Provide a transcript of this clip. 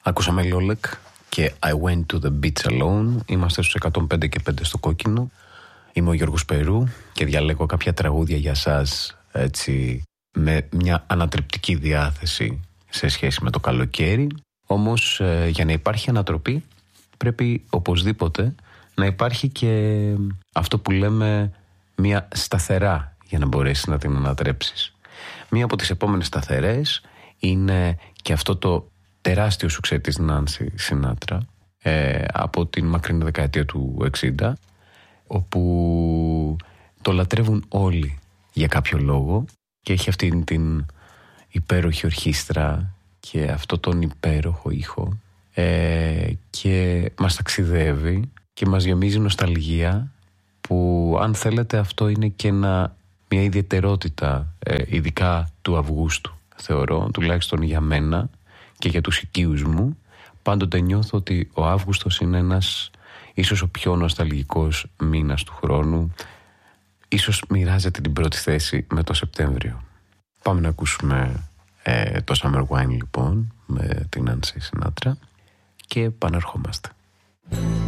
Ακούσαμε Λόλεκ και I went to the beach alone. Είμαστε στους 105 και 5 στο κόκκινο. Είμαι ο Γιώργος Περού και διαλέγω κάποια τραγούδια για σας, έτσι, με μια ανατρεπτική διάθεση σε σχέση με το καλοκαίρι. Όμως για να υπάρχει ανατροπή πρέπει οπωσδήποτε να υπάρχει και αυτό που λέμε μια σταθερά για να μπορέσει να την ανατρέψεις. Μία από τις επόμενες σταθερές είναι και αυτό το τεράστιο σουξέ της Νάνση Σινάτρα από την μακρινή δεκαετία του 60, όπου το λατρεύουν όλοι για κάποιο λόγο και έχει αυτή την υπέροχη ορχήστρα και αυτό τον υπέροχο ήχο και μας ταξιδεύει και μας γεμίζει νοσταλγία, που αν θέλετε αυτό είναι και μια ιδιαιτερότητα ειδικά του Αυγούστου, θεωρώ, τουλάχιστον για μένα και για τους οικείους μου. Πάντοτε νιώθω ότι ο Αύγουστος είναι ένας, ίσως ο πιο νοσταλγικός μήνας του χρόνου. Ίσως μοιράζεται την πρώτη θέση με το Σεπτέμβριο. Πάμε να ακούσουμε το Summer Wine λοιπόν με την Nancy Sinatra και επανερχόμαστε.